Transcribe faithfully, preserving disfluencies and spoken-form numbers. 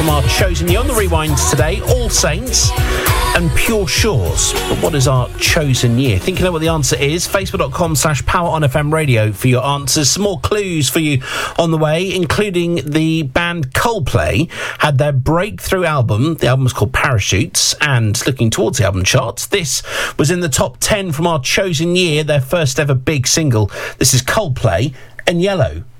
from our chosen year on the Rewinds today. All Saints and Pure Shores. But what is our chosen year? Think you know what the answer is? Facebook.com slash Power on F M Radio for your answers. Some more clues for you on the way, including the band Coldplay had their breakthrough album. The album was called Parachutes, and looking towards the album charts, this was in the top ten from our chosen year, their first ever big single. This is Coldplay and Yellow.